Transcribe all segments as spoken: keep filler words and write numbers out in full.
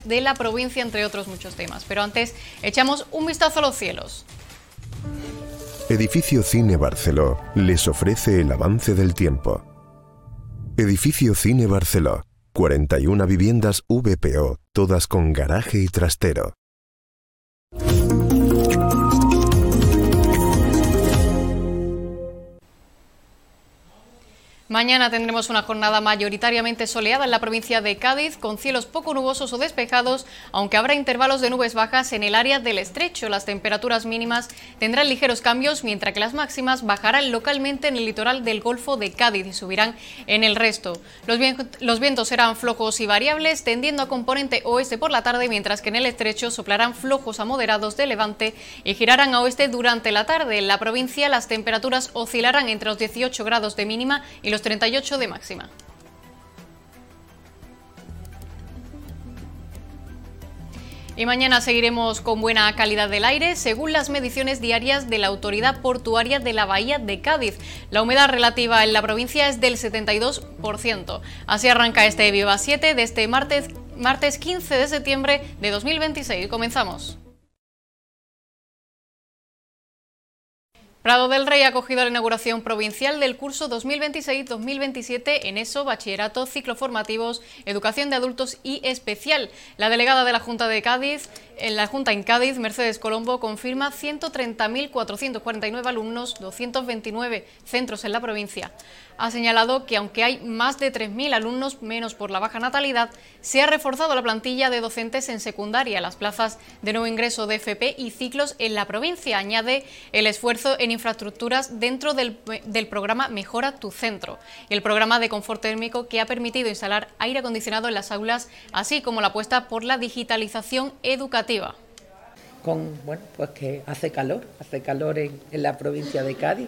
de la provincia, entre otros muchos temas. Pero antes, echamos un vistazo a los cielos. Edificio Cine Barceló les ofrece el avance del tiempo. Edificio Cine Barceló, cuarenta y una viviendas V P O, todas con garaje y trastero. Mañana tendremos una jornada mayoritariamente soleada en la provincia de Cádiz, con cielos poco nubosos o despejados, aunque habrá intervalos de nubes bajas en el área del Estrecho. Las temperaturas mínimas tendrán ligeros cambios, mientras que las máximas bajarán localmente en el litoral del Golfo de Cádiz y subirán en el resto. Los, los vientos serán flojos y variables, tendiendo a componente oeste por la tarde, mientras que en el Estrecho soplarán flojos a moderados de levante y girarán a oeste durante la tarde. En la provincia las temperaturas oscilarán entre los dieciocho grados de mínima y los treinta y ocho de máxima. Y mañana seguiremos con buena calidad del aire, según las mediciones diarias de la Autoridad Portuaria de la Bahía de Cádiz. La humedad relativa en la provincia es del setenta y dos por ciento. Así arranca este Viva siete de este martes, martes quince de septiembre de dos mil veintiséis. Comenzamos. Prado del Rey ha acogido la inauguración provincial del curso dos mil veintiséis dos mil veintisiete en ESO, Bachillerato, Cicloformativos, Educación de Adultos y Especial. La delegada de la Junta de Cádiz, en la Junta en Cádiz, Mercedes Colombo, confirma ciento treinta mil cuatrocientos cuarenta y nueve alumnos, doscientos veintinueve centros en la provincia. Ha señalado que aunque hay más de tres mil alumnos menos por la baja natalidad, se ha reforzado la plantilla de docentes en secundaria, las plazas de nuevo ingreso de F P y ciclos en la provincia. Añade el esfuerzo en infraestructuras dentro del, del programa Mejora tu Centro y el programa de confort térmico, que ha permitido instalar aire acondicionado en las aulas, así como la apuesta por la digitalización educativa. Con, bueno, pues que hace calor, hace calor en, en la provincia de Cádiz.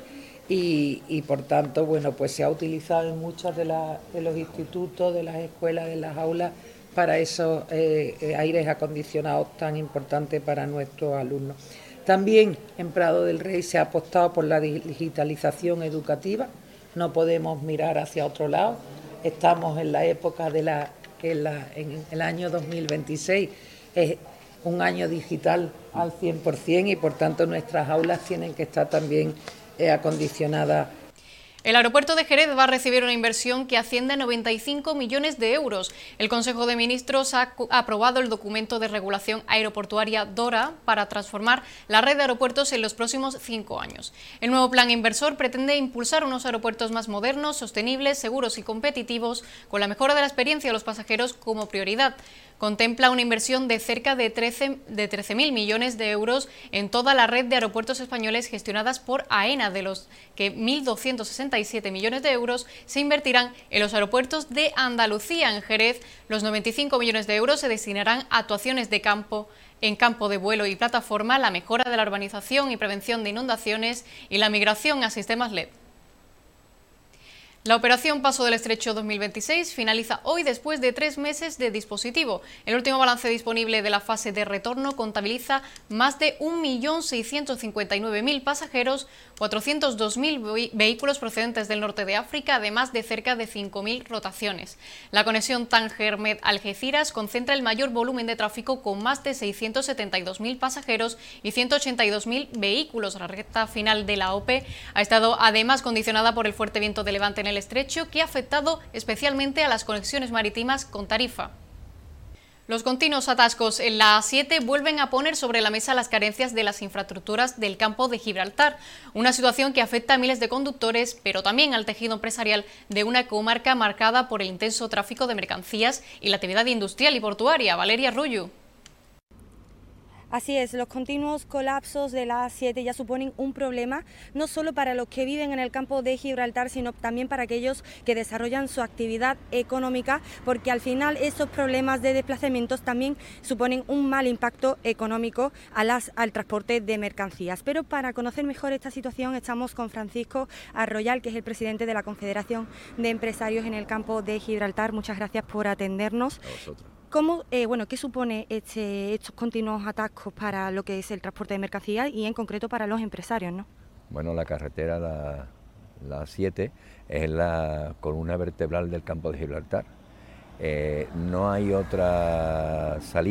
Y, y por tanto, bueno, pues se ha utilizado en muchos de, la, de los institutos, de las escuelas, de las aulas, para esos eh, aires acondicionados tan importantes para nuestros alumnos. También en Prado del Rey se ha apostado por la digitalización educativa, no podemos mirar hacia otro lado, estamos en la época de la que la, en el año dos mil veintiséis es un año digital al cien por ciento y por tanto nuestras aulas tienen que estar también acondicionada. El aeropuerto de Jerez va a recibir una inversión que asciende a noventa y cinco millones de euros. El Consejo de Ministros ha aprobado el documento de regulación aeroportuaria DORA para transformar la red de aeropuertos en los próximos cinco años. El nuevo plan inversor pretende impulsar unos aeropuertos más modernos, sostenibles, seguros y competitivos, con la mejora de la experiencia de los pasajeros como prioridad. Contempla una inversión de cerca de trece mil millones de euros en toda la red de aeropuertos españoles gestionadas por AENA, de los que mil doscientos sesenta y siete millones de euros se invertirán en los aeropuertos de Andalucía. En Jerez, los noventa y cinco millones de euros se destinarán a actuaciones de campo en campo de vuelo y plataforma, la mejora de la urbanización y prevención de inundaciones y la migración a sistemas L E D. La operación Paso del Estrecho dos mil veintiséis finaliza hoy después de tres meses de dispositivo. El último balance disponible de la fase de retorno contabiliza más de un millón seiscientos cincuenta y nueve mil pasajeros, cuatrocientos dos mil vehículos procedentes del norte de África, además de cerca de cinco mil rotaciones. La conexión Tánger-Med-Algeciras concentra el mayor volumen de tráfico, con más de seiscientos setenta y dos mil pasajeros y ciento ochenta y dos mil vehículos. La recta final de la O P E ha estado además condicionada por el fuerte viento de levante en el Estrecho, que ha afectado especialmente a las conexiones marítimas con Tarifa. Los continuos atascos en la A siete vuelven a poner sobre la mesa las carencias de las infraestructuras del campo de Gibraltar, una situación que afecta a miles de conductores, pero también al tejido empresarial de una comarca marcada por el intenso tráfico de mercancías y la actividad industrial y portuaria. Valeria Rullo. Así es, los continuos colapsos de la A siete ya suponen un problema, no solo para los que viven en el campo de Gibraltar, sino también para aquellos que desarrollan su actividad económica, porque al final esos problemas de desplazamientos también suponen un mal impacto económico a las, al transporte de mercancías. Pero para conocer mejor esta situación estamos con Francisco Arroyal, que es el presidente de la Confederación de Empresarios en el campo de Gibraltar. Muchas gracias por atendernos. A vosotros. ¿Cómo, eh, bueno, ¿Qué supone este, estos continuos atascos para lo que es el transporte de mercancías y en concreto para los empresarios, ¿no? Bueno, la carretera, la, la siete, es la columna vertebral del campo de Gibraltar. Eh, no hay otra salida